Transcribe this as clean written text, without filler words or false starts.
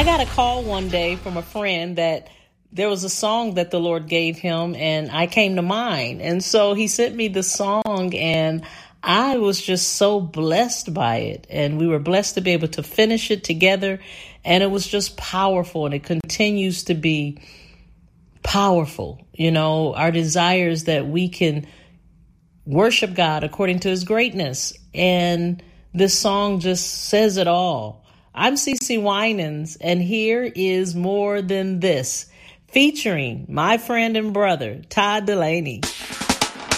I got a call one day from a friend that there was a song that the Lord gave him, and I came to mind. And so he sent me the song, and I was just so blessed by it. And we were blessed to be able to finish it together. And it was just powerful, and it continues to be powerful. You know, our desire is that we can worship God according to his greatness. And this song just says it all. I'm CeCe Winans, and here is More Than This, featuring my friend and brother, Todd Dulaney.